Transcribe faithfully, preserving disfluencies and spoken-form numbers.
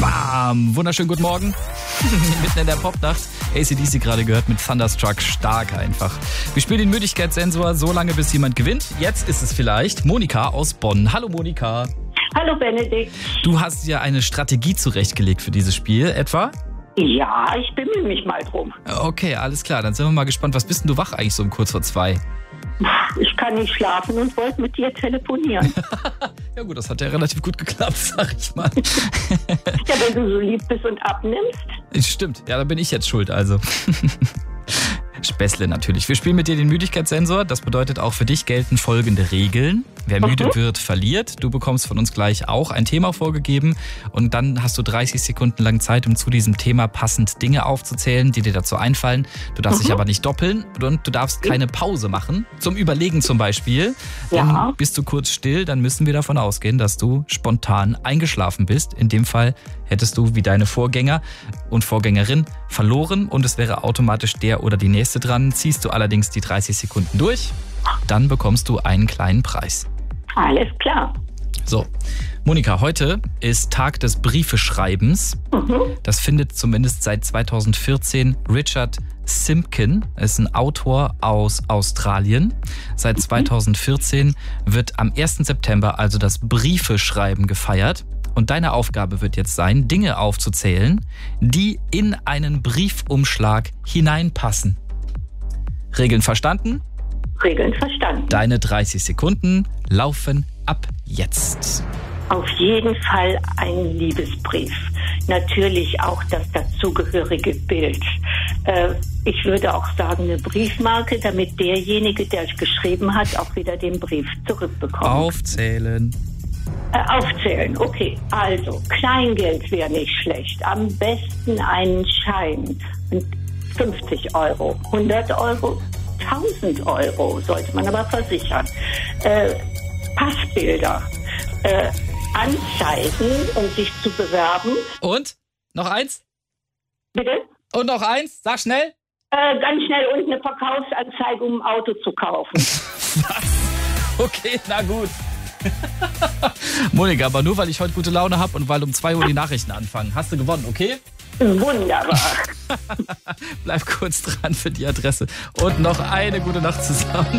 Bam! Wunderschönen guten Morgen. Mitten in der Popnacht. A C D C gerade gehört mit Thunderstruck. Stark einfach. Wir spielen den Müdigkeitssensor so lange, bis jemand gewinnt. Jetzt ist es vielleicht Monika aus Bonn. Hallo Monika. Hallo Benedikt. Du hast ja eine Strategie zurechtgelegt für dieses Spiel, etwa? Ja, ich bemühe mich mal drum. Okay, alles klar. Dann sind wir mal gespannt. Was bist denn du wach eigentlich so um kurz vor zwei? Ich kann nicht schlafen und wollte mit dir telefonieren. Ja gut, das hat ja relativ gut geklappt, sag ich mal. Ja, wenn du so lieb bist und abnimmst. Stimmt, ja, da bin ich jetzt schuld, also. Späßle natürlich. Wir spielen mit dir den Müdigkeitssensor. Das bedeutet, auch für dich gelten folgende Regeln. Wer müde Mhm. wird, verliert. Du bekommst von uns gleich auch ein Thema vorgegeben und dann hast du dreißig Sekunden lang Zeit, um zu diesem Thema passend Dinge aufzuzählen, die dir dazu einfallen. Du darfst dich Mhm. aber nicht doppeln und du darfst keine Pause machen. Zum Überlegen zum Beispiel. Denn Ja. bist du kurz still, dann müssen wir davon ausgehen, dass du spontan eingeschlafen bist. In dem Fall hättest du wie deine Vorgänger und Vorgängerin verloren und es wäre automatisch der oder die nächste dran. Ziehst du allerdings die dreißig Sekunden durch, dann bekommst du einen kleinen Preis. Alles klar. So, Monika, heute ist Tag des Briefeschreibens. Mhm. Das findet zumindest seit zweitausendvierzehn Richard Simpkin, er ist ein Autor aus Australien. Seit zweitausendvierzehn wird am ersten September also das Briefeschreiben gefeiert. Und deine Aufgabe wird jetzt sein, Dinge aufzuzählen, die in einen Briefumschlag hineinpassen. Regeln verstanden? Regeln verstanden. Deine dreißig Sekunden laufen ab jetzt. Auf jeden Fall ein Liebesbrief. Natürlich auch das dazugehörige Bild. Äh, ich würde auch sagen eine Briefmarke, damit derjenige, der es geschrieben hat, auch wieder den Brief zurückbekommt. Aufzählen. Äh, aufzählen, okay. Also, Kleingeld wäre nicht schlecht. Am besten einen Schein. fünfzig Euro, hundert Euro, tausend Euro sollte man aber versichern. Äh, Passbilder, äh, Anzeigen, um sich zu bewerben. Und? Noch eins? Bitte? Und noch eins? Sag schnell. Äh, ganz schnell und eine Verkaufsanzeige, um ein Auto zu kaufen. Was? Okay, na gut. Monika, aber nur weil ich heute gute Laune habe und weil um zwei Uhr die Nachrichten anfangen. Hast du gewonnen, okay? Wunderbar. Bleib kurz dran für die Adresse. Und noch eine gute Nacht zusammen.